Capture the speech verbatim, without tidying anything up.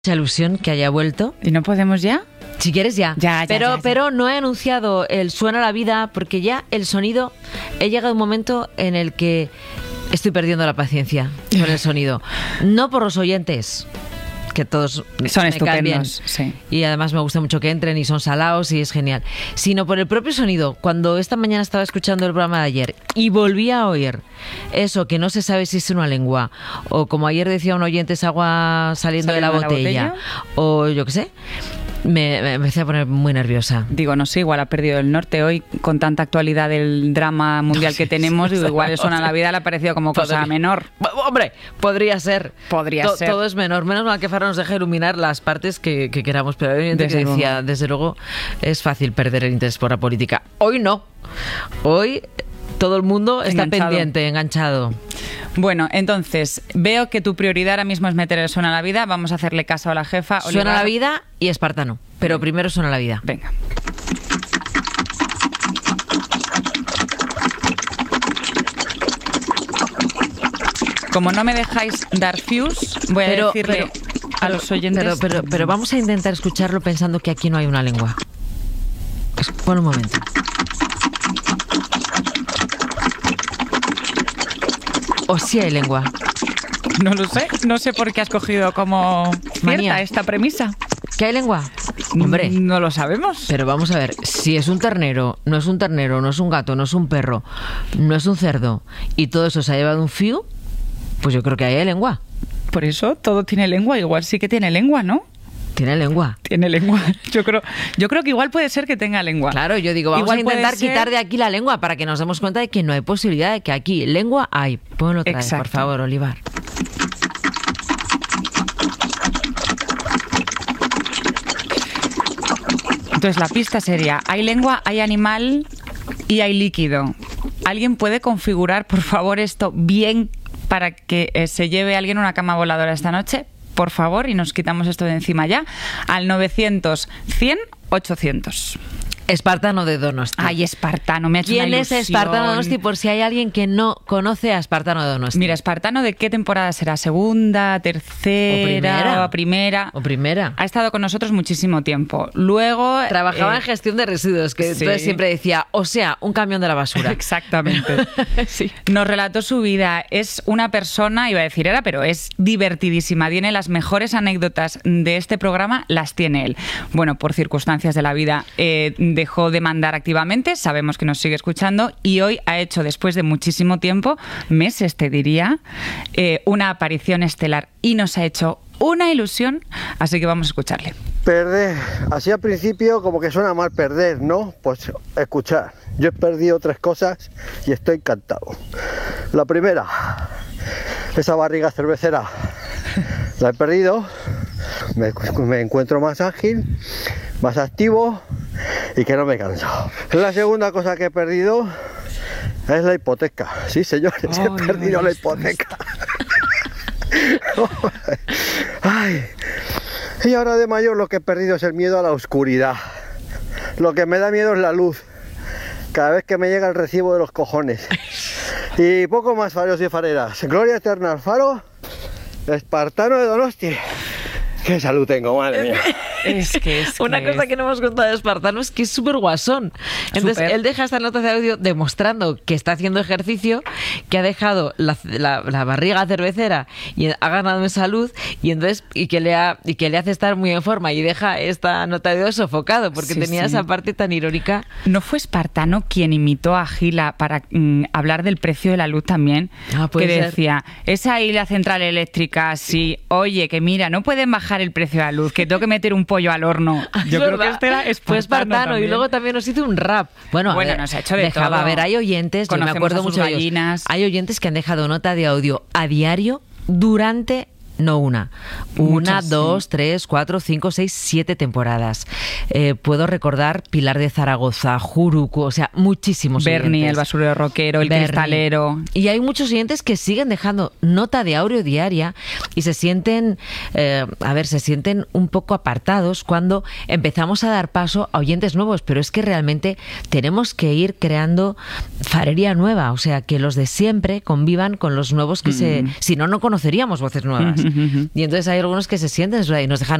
Mucha ilusión que haya vuelto. ¿Y no podemos ya? Si quieres ya. Ya, ya, pero, ya, ya. pero no he anunciado el Suena la Vida porque ya el sonido... He llegado a un momento en el que estoy perdiendo la paciencia con el sonido. No por los oyentes, que todos son me caen bien. estupendos, sí. Y además me gusta mucho que entren y son salados y es genial. Sino por el propio sonido. Cuando esta mañana estaba escuchando el programa de ayer y volví a oír eso que no se sabe si es una lengua, o como ayer decía un oyente, es agua saliendo, saliendo de la botella, la botella, o yo qué sé, me, me empecé a poner muy nerviosa. Digo, no sé, igual ha perdido el norte hoy con tanta actualidad del drama mundial no, sí, que tenemos, sí, digo, igual el Suena la Vida le ha parecido como cosa podría, menor. Hombre, podría ser. Podría to, ser. Todo es menor, menos mal que Faro nos deja iluminar las partes que, que queramos, pero hay gente que decía, luego. desde luego, es fácil perder el interés por la política. Hoy no. Hoy... Todo el mundo está enganchado. pendiente, enganchado. Bueno, entonces, veo que tu prioridad ahora mismo es meter el Suena la Vida. Vamos a hacerle caso a la jefa. Suena Olivar. la Vida y Espartano. Pero primero Suena la Vida. Venga. Como no me dejáis dar fuse, voy pero, a decirle pero, a pero, los oyentes... Pero, pero, pero vamos a intentar escucharlo pensando que aquí no hay una lengua. Por un momento. ¿O sí hay lengua? No lo sé. No sé por qué has cogido como cierta esta premisa. ¿Qué hay lengua? Hombre. No lo sabemos. Pero vamos a ver, si es un ternero, no es un ternero, no es un gato, no es un perro, no es un cerdo, y todo eso se ha llevado un fiu, pues yo creo que ahí hay lengua. Por eso todo tiene lengua. Igual sí que tiene lengua, ¿no? Tiene lengua. Tiene lengua. Yo creo, yo creo que igual puede ser que tenga lengua. Claro, yo digo, vamos igual a intentar ser... quitar de aquí la lengua para que nos demos cuenta de que no hay posibilidad de que aquí lengua hay. Ponlo otra Exacto. vez, por favor, Olivar. Entonces la pista sería, hay lengua, hay animal y hay líquido. ¿Alguien puede configurar, por favor, esto bien para que eh, se lleve alguien una cama voladora esta noche? Por favor, y nos quitamos esto de encima ya, al novecientos, cien, ochocientos. Espartano de Donosti. Ay, Espartano, me ha hecho una ¿Quién ilusión. es Espartano de Donosti? Por si hay alguien que no conoce a Espartano de Donosti. Mira, Espartano, ¿de qué temporada será? ¿Segunda, tercera, o primera? O primera. O primera. Ha estado con nosotros muchísimo tiempo. Luego... Trabajaba eh, en gestión de residuos, que sí. entonces siempre decía, o sea, un camión de la basura. Exactamente. Sí. Nos relató su vida. Es una persona, iba a decir era, pero es divertidísima. Tiene las mejores anécdotas de este programa, las tiene él. Bueno, por circunstancias de la vida, eh, dejó de mandar activamente, sabemos que nos sigue escuchando y hoy ha hecho, después de muchísimo tiempo, meses te diría, eh, una aparición estelar y nos ha hecho una ilusión, así que vamos a escucharle. Perder, así al principio como que suena mal perder, ¿no? Pues escuchar. Yo he perdido tres cosas y estoy encantado. La primera, esa barriga cervecera, la he perdido, me, me encuentro más ágil, más activo y que no me canso. La segunda cosa que he perdido es la hipoteca. Sí, señores, oh, he perdido no, la hipoteca. Ay. Y ahora de mayor lo que he perdido es el miedo a la oscuridad. Lo que me da miedo es la luz. Cada vez que me llega el recibo de los cojones. Y poco más, faros y fareras. Gloria eterna al Faro, Espartano de Donosti. ¡Qué salud tengo, madre mía! Es que es Una que cosa es... que no hemos contado de Espartano es que es súper guasón. Entonces, super. Él deja esta nota de audio demostrando que está haciendo ejercicio, que ha dejado la, la, la barriga cervecera y ha ganado en salud y entonces y que le ha y que le hace estar muy en forma y deja esta nota de audio sofocado porque sí, tenía sí. esa parte tan irónica. ¿No fue Espartano quien imitó a Gila para mm, hablar del precio de la luz también? Ah, que ser. decía, esa ahí la central eléctrica, sí, oye, que mira, no pueden bajar el precio de la luz, que tengo que meter un pollo al horno. Yo creo que este era Espartano. Fue Espartano y luego también nos hizo un rap. Bueno, bueno ver, nos ha hecho de dejaba, todo. A ver, hay oyentes, yo me acuerdo mucho de ellos. Hay oyentes que han dejado nota de audio a diario durante... No una, una, Muchas, dos, sí. tres, cuatro, cinco, seis, siete temporadas. Eh, puedo recordar Pilar de Zaragoza, Juruco, o sea, muchísimos Bernie, oyentes. el basurero rockero, el Bernie. cristalero. Y hay muchos oyentes que siguen dejando nota de audio diaria y se sienten, eh, a ver, se sienten un poco apartados cuando empezamos a dar paso a oyentes nuevos, pero es que realmente tenemos que ir creando farería nueva, o sea, que los de siempre convivan con los nuevos que mm. se... Si no, no conoceríamos voces nuevas. Uh-huh. Y entonces hay algunos que se sienten en su edad y nos dejan